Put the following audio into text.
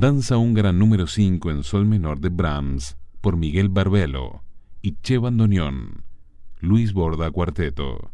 Danza húngara número 5 en sol menor de Brahms por Miguel Barbelo y Che Bandoneón, Luis Borda Cuarteto.